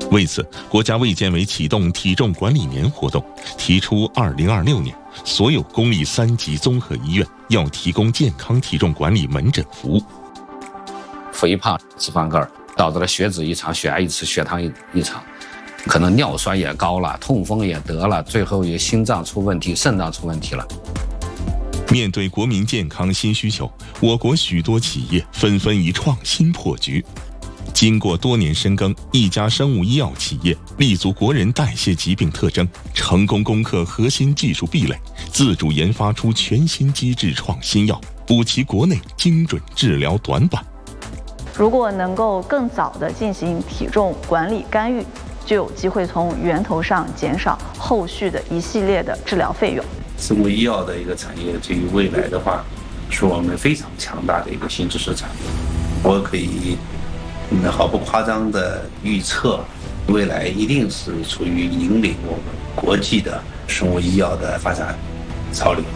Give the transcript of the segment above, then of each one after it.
为此，国家卫健委启动体重管理年活动，提出2026年所有公立3级综合医院要提供健康体重管理门诊服务。 肥胖、脂肪肝导致了血脂异常、血压异常、血糖异常，可能尿酸也高了，痛风也得了，最后也心脏出问题、肾脏出问题了。 面对国民健康新需求，我国许多企业纷纷以创新破局。经过多年深耕，一家生物医药企业立足国人代谢疾病特征，成功攻克核心技术壁垒，自主研发出全新机制创新药，补齐国内精准治疗短板。 如果能够更早地进行体重管理干预，就有机会从源头上减少后续的一系列的治疗费用。 生物医药的一个产业，对于未来的话，是我们非常强大的一个新知识产业。我可以毫不夸张地预测，未来一定是处于引领我们国际的生物医药的发展潮流。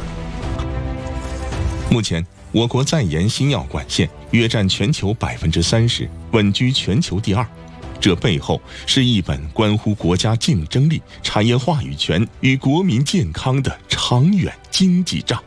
目前，我国在研新药管线约占全球30%，稳居全球第2。这背后是一本关乎国家竞争力、产业话语权与国民健康的长远经济账。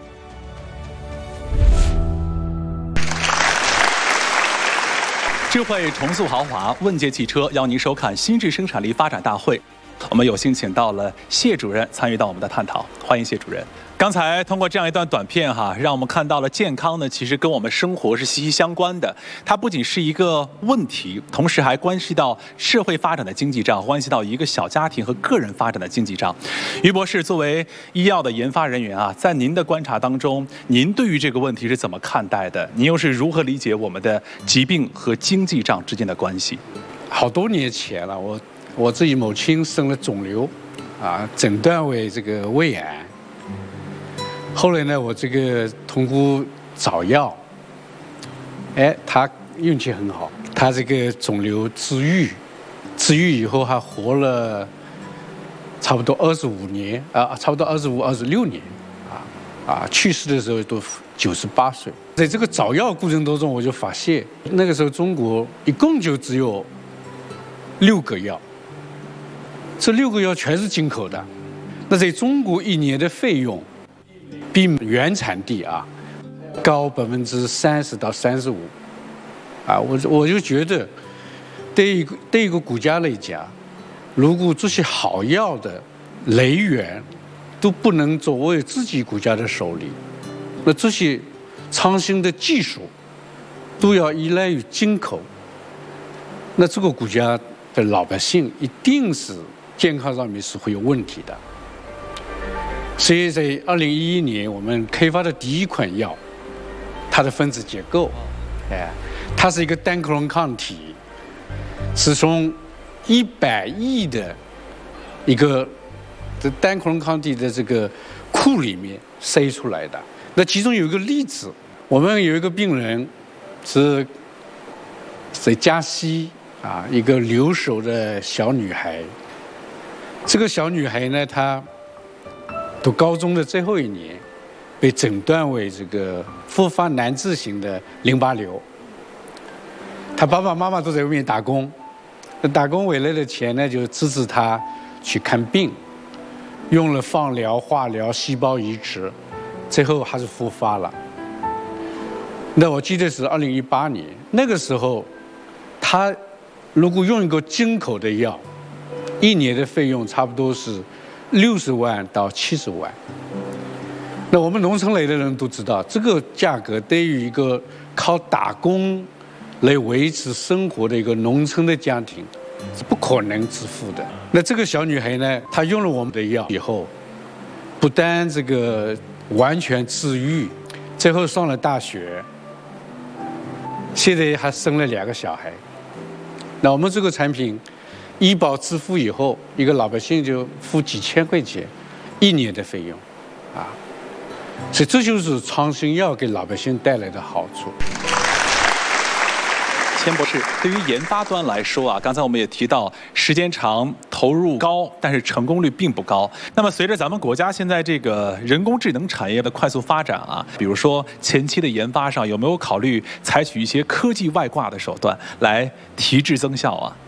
智慧重塑豪华，问界汽车邀您收看新质生产力发展大会。我们有幸请到了谢主任参与到我们的探讨，欢迎谢主任。刚才通过这样一段短片让我们看到了健康呢，其实跟我们生活是息息相关的。它不仅是一个问题，同时还关系到社会发展的经济账，关系到一个小家庭和个人发展的经济账。于博士作为医药的研发人员在您的观察当中，您对于这个问题是怎么看待的？您又是如何理解我们的疾病和经济账之间的关系？ 好多年前了，我自己母亲生了肿瘤，诊断为这个胃癌。后来呢，我这个通过找药，她运气很好，她这个肿瘤治愈以后还活了差不多25年差不多26年，去世的时候都98岁。在这个找药过程当中，我就发现那个时候中国一共就只有6个药，这6个药全是进口的。那在中国一年的费用比原产地高30%到35%，我就觉得，对一个国家来讲，如果这些好药的来源都不能作为自己国家的手里，那这些创新的技术都要依赖于进口，那这个国家的老百姓一定是健康上面是会有问题的。所以在2011年，我们开发的第一款药，它的分子结构，它是一个单克隆抗体，是从100亿的一个这单克隆抗体的这个库里面筛出来的。那其中有一个例子，我们有一个病人是在加西一个留守的小女孩。这个小女孩呢，她读高中的最后一年，被诊断为这个复发难治型的淋巴瘤。她爸爸妈妈都在外面打工，打工回来的钱呢，就支持她去看病，用了放疗、化疗、细胞移植，最后还是复发了。那我记得是2018年，那个时候，她如果用一个进口的药，一年的费用差不多是60万到70万。那我们农村来的人都知道，这个价格对于一个靠打工来维持生活的一个农村的家庭是不可能支付的。那这个小女孩呢，她用了我们的药以后，不但这个完全治愈，最后上了大学，现在还生了2个小孩。那我们这个产品医保支付以后，一个老百姓就付几千块钱一年的费用所以这就是创新药给老百姓带来的好处。 钱博士，对于研发端来说刚才我们也提到时间长、投入高，但是成功率并不高。那么随着咱们国家现在这个人工智能产业的快速发展比如说前期的研发上有没有考虑采取一些科技外挂的手段来提质增效